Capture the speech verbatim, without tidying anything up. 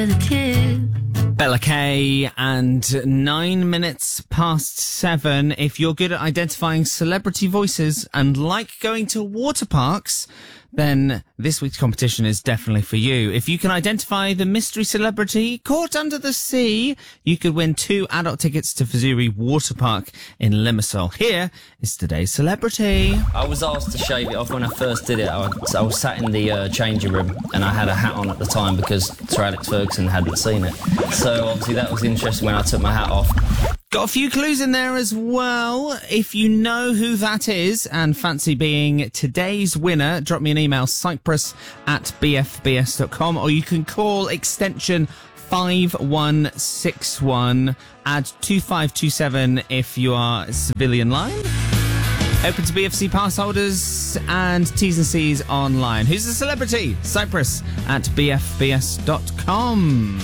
The kid. Bella Kay, and nine minutes past seven. If you're good at identifying celebrity voices and like going to water parks, then this week's competition is definitely for you. If you can identify the mystery celebrity caught under the sea, you could win two adult tickets to Fazuri Water Park in Limassol. Here is today's celebrity. I was asked to shave it off when I first did it. I was, I was sat in the uh, changing room and I had a hat on at the time because Sir Alex Ferguson hadn't seen it. So obviously that was interesting when I took my hat off. Got a few clues in there as well. If you know who that is and fancy being today's winner, drop me an email, cyprus at b f b s dot com, or you can call extension five one six one, add two five two seven if you are a civilian line. Open to B F C pass holders and T's and C's online. Who's the celebrity? Cyprus at b f b s dot com.